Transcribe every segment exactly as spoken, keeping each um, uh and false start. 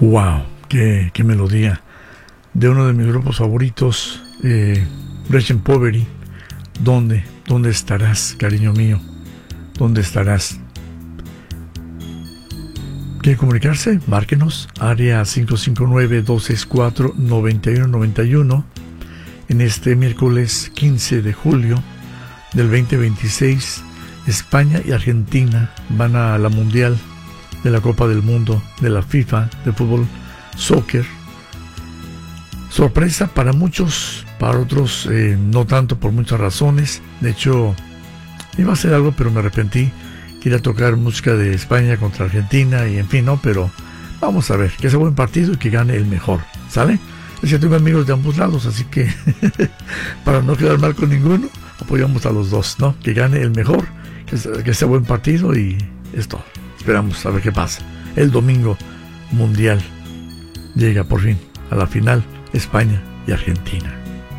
Wow, qué, qué melodía de uno de mis grupos favoritos, eh, Wretched Poverty. ¿Dónde? ¿Dónde estarás, cariño mío? ¿Dónde estarás? ¿Quiere comunicarse? Márquenos, área cinco cinco nueve, dos seis cuatro, nueve uno nueve uno, en este miércoles quince de julio del veinte veintiséis. España y Argentina van a la Mundial de la Copa del Mundo de la FIFA de fútbol, soccer. Sorpresa para muchos, para otros eh, no tanto, por muchas razones. De hecho, iba a hacer algo, pero me arrepentí. Quería tocar música de España contra Argentina y en fin, ¿no? Pero vamos a ver, que sea buen partido y que gane el mejor, ¿sale? Es que tengo amigos de ambos lados, así que para no quedar mal con ninguno, apoyamos a los dos, ¿no? Que gane el mejor, que sea, que sea buen partido y esto. Esperamos a ver qué pasa. El domingo mundial llega por fin a la final, España y Argentina.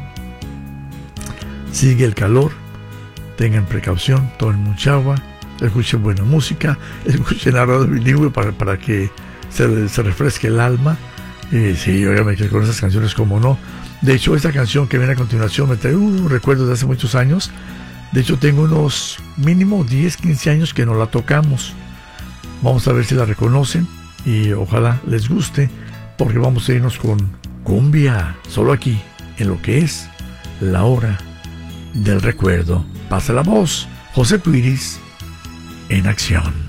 Sigue el calor, tengan precaución, tomen mucha agua, escuchen buena música, escuchen la radio bilingüe para, para que se, se refresque el alma. Eh, sí, obviamente con esas canciones, como no. De hecho, esta canción que viene a continuación me trae un recuerdo de hace muchos años. De hecho, tengo unos mínimo diez, quince años que no la tocamos. Vamos a ver si la reconocen y ojalá les guste, porque vamos a irnos con cumbia, solo aquí, en lo que es la hora del recuerdo. Pasa la voz, José Piris en acción.